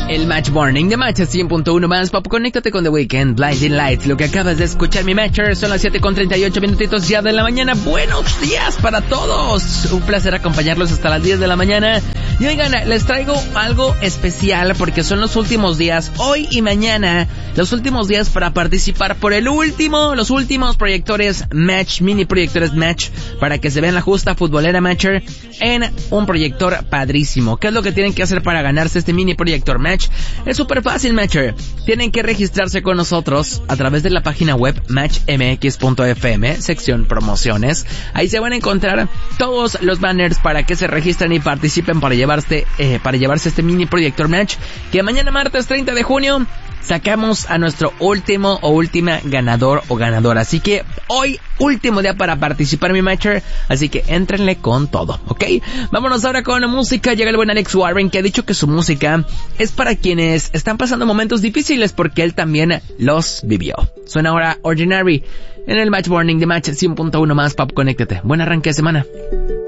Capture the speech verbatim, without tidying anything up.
El Match Morning de Match cien punto uno más Pop. Conéctate con The Weeknd, Blinding Lights. Lo que acabas de escuchar, mi Matcher, son las siete con treinta y ocho minutitos ya de la mañana. Buenos días para todos. Un placer acompañarlos hasta las diez de la mañana. Y oigan, les traigo algo especial porque son los últimos días, hoy y mañana, los últimos días para participar por el último, los últimos proyectores Match, mini proyectores Match, para que se vean la justa futbolera Matcher en un proyector padrísimo. ¿Qué es lo que tienen que hacer para ganarse este mini proyector Match? Es súper fácil, Matcher. Tienen que registrarse con nosotros a través de la página web match m x punto f m, sección promociones. Ahí se van a encontrar todos los banners para que se registren y participen para llevarse, eh, para llevarse este mini proyector Match, que mañana martes treinta de junio sacamos a nuestro último o última ganador o ganadora. Así que hoy, último día para participar, mi Matcher. Así que éntrenle con todo, ¿ok? Vámonos ahora con música. Llega el buen Alex Warren, que ha dicho que su música es para quienes están pasando momentos difíciles, porque él también los vivió. Suena ahora Ordinary en el Match Morning de Match cien punto uno más Pop. Conéctate. Buen arranque de semana.